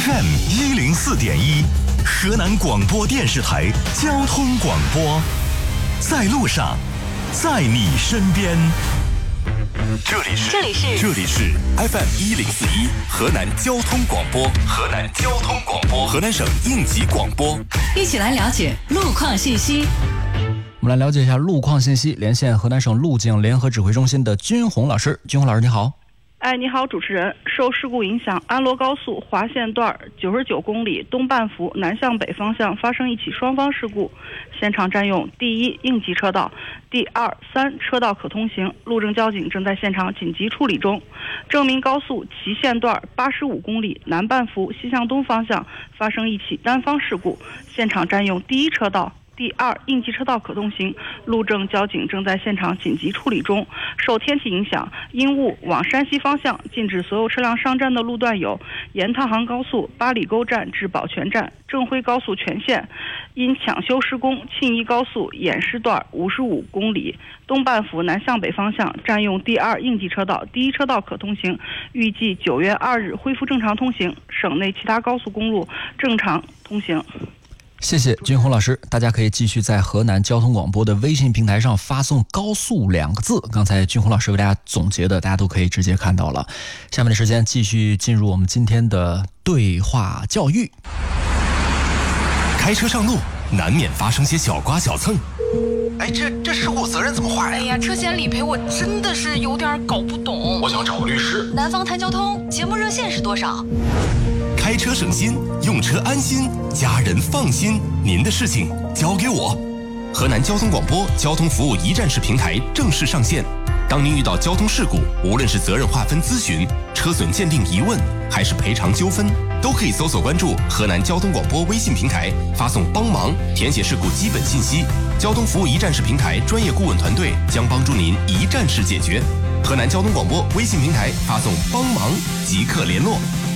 FM104.1，河南广播电视台交通广播，在路上，在你身边。这里是 FM104.1，河南交通广播，河南省应急广播。 一起来了解路况信息。 我们来了解一下路况信息，连线河南省路警联合指挥中心的军红老师。军红老师，你好。 你好，主持人。受事故影响，安罗高速华县段99公里东半幅南向北方向发生一起双方事故，现场占用第一应急车道，第二、三车道可通行，路政交警正在现场紧急处理中。郑民高速祁县段85公里南半幅西向东方向发生一起单方事故，现场占用第一车道，第二应急车道可通行，路政交警正在现场紧急处理中。受天气影响，因雾往山西方向禁止所有车辆上站的路段有沿塘杭高速八里沟站至宝泉站、郑辉高速全线，因抢修施工，庆宜高速偃师段55公里东半幅南向北方向占用第二应急车道，第一车道可通行，预计9月2日恢复正常通行。省内其他高速公路正常通行。 谢谢军红老师，大家可以继续在河南交通广播的微信平台上发送高速2个字，刚才军红老师为大家总结的，大家都可以直接看到了。下面的时间继续进入我们今天的对话教育。 开车上路难免发生些小刮小蹭， 这事故责任怎么划呀？ 车险理赔我真的是有点搞不懂。 我想找个律师。 南方谈交通节目热线是多少？ 开车省心，用车安心，家人放心，您的事情交给我。河南交通广播交通服务一站式平台正式上线。当您遇到交通事故，无论是责任划分咨询、车损鉴定疑问，还是赔偿纠纷，都可以搜索关注河南交通广播微信平台，发送帮忙，填写事故基本信息。交通服务一站式平台专业顾问团队将帮助您一站式解决。河南交通广播微信平台发送帮忙即刻联络。